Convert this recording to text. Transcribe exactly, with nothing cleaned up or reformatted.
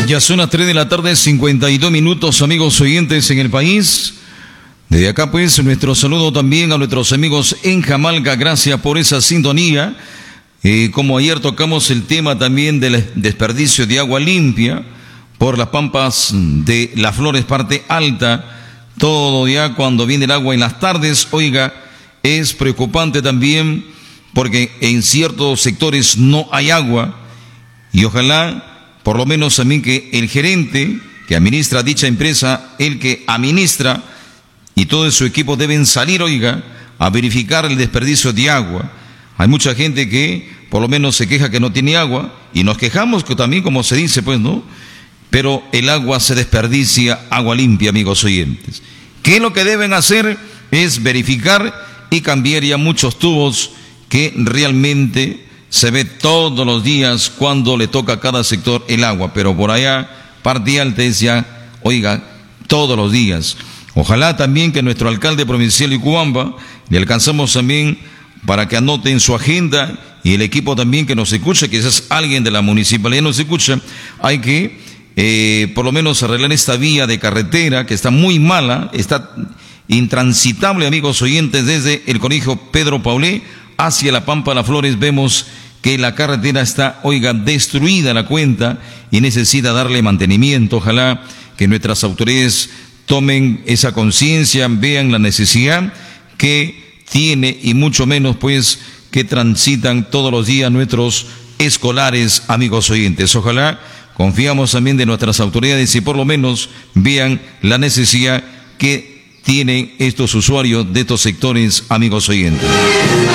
Ya son las tres de la tarde, cincuenta y dos minutos, amigos oyentes en el país. Desde acá, pues, nuestro saludo también a nuestros amigos en Jamalca. Gracias por esa sintonía. Eh, como ayer tocamos el tema también del desperdicio de agua limpia por las pampas de Las Flores, parte alta. Todo ya cuando viene el agua en las tardes, oiga, es preocupante también porque en ciertos sectores no hay agua. Y ojalá, por lo menos también que el gerente que administra dicha empresa, el que administra y todo su equipo deben salir, oiga, a verificar el desperdicio de agua. Hay mucha gente que por lo menos se queja que no tiene agua, y nos quejamos que también, como se dice, pues, ¿no? Pero el agua se desperdicia, agua limpia, amigos oyentes. ¿Qué es lo que deben hacer? Es verificar y cambiar ya muchos tubos que realmente se ve todos los días cuando le toca a cada sector el agua, pero por allá, parte alta es ya, oiga, todos los días. Ojalá también que nuestro alcalde provincial de Icuamba le alcanzamos también para que anote en su agenda, y el equipo también que nos escucha, quizás alguien de la municipalidad nos escucha, hay que eh, por lo menos arreglar esta vía de carretera que está muy mala, está intransitable, amigos oyentes, desde el colegio Pedro Paulé hacia la Pampa Las Flores. Vemos que la carretera está, oiga, destruida la cuenta y necesita darle mantenimiento. Ojalá que nuestras autoridades tomen esa conciencia, vean la necesidad que tiene, y mucho menos pues que transitan todos los días nuestros escolares, amigos oyentes. Ojalá, confiamos también de nuestras autoridades y por lo menos vean la necesidad que tienen estos usuarios de estos sectores, amigos oyentes.